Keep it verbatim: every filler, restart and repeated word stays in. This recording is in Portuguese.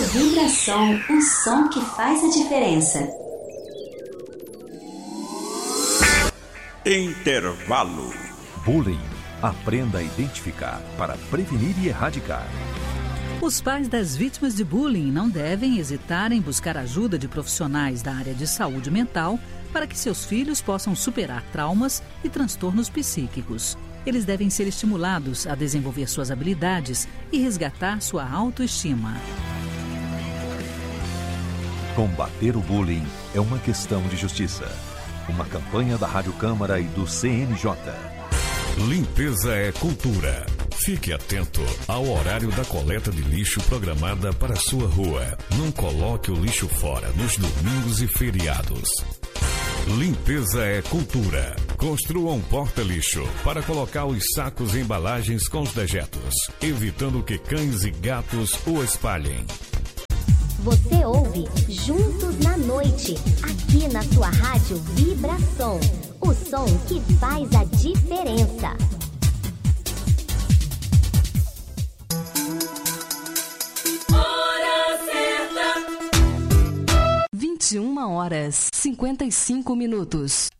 Vibração, um som que faz a diferença. Intervalo. Bullying. Aprenda a identificar para prevenir e erradicar. Os pais das vítimas de bullying não devem hesitar em buscar ajuda de profissionais da área de saúde mental para que seus filhos possam superar traumas e transtornos psíquicos. Eles devem ser estimulados a desenvolver suas habilidades e resgatar sua autoestima. Combater o bullying é uma questão de justiça. Uma campanha da Rádio Câmara e do C N J. Limpeza é cultura. Fique atento ao horário da coleta de lixo programada para sua rua. Não coloque o lixo fora nos domingos e feriados. Limpeza é cultura. Construa um porta-lixo para colocar os sacos e embalagens com os dejetos, evitando que cães e gatos o espalhem. Você ouve Juntos na Noite, aqui na sua rádio Vibração. O som que faz a diferença. Hora certa. vinte e uma horas, cinquenta e cinco minutos.